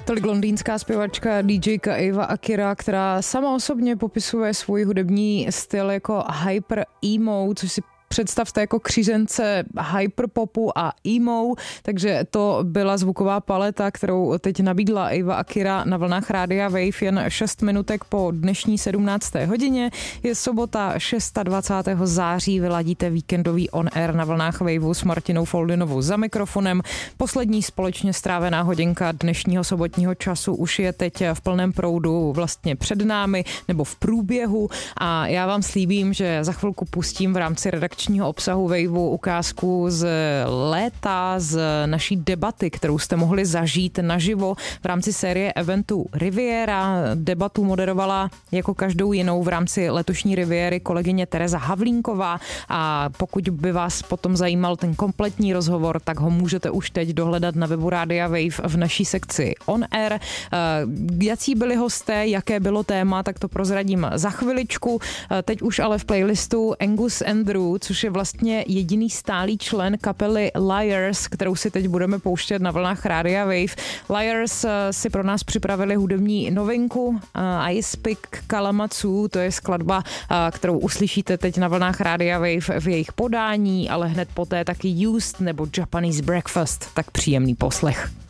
Tolik londýnská zpěvačka DJka Ava Akira, která sama osobně popisuje svůj hudební styl jako hyper emo, což si představte jako křížence hyperpopu a emo, takže to byla zvuková paleta, kterou teď nabídla Ava Akira na vlnách Rádia Wave jen 6 minutek po dnešní 17. hodině. Je sobota 26. září, vyladíte víkendový on air na vlnách Waveu s Martinou Foldinovou za mikrofonem. Poslední společně strávená hodinka dnešního sobotního času už je teď v plném proudu vlastně před námi nebo v průběhu a já vám slíbím, že za chvilku pustím v rámci redakčního obsahu Waveu ukázku z léta, z naší debaty, kterou jste mohli zažít naživo v rámci série eventu Riviera. Debatu moderovala jako každou jinou v rámci letošní Riviery kolegyně Tereza Havlínková a pokud by vás potom zajímal ten kompletní rozhovor, tak ho můžete už teď dohledat na webu Rádia Wave v naší sekci On Air. Jací byli hosté, jaké bylo téma, tak to prozradím za chviličku. Teď už ale v playlistu Angus Andrew, což je vlastně jediný stálý člen kapely Liars, kterou si teď budeme pouštět na vlnách Rádia Wave. Liars si pro nás připravili hudební novinku Ice Pick Kalamazoo, to je skladba, kterou uslyšíte teď na vlnách Rádia Wave v jejich podání, ale hned poté taky Used nebo Japanese Breakfast. Tak příjemný poslech.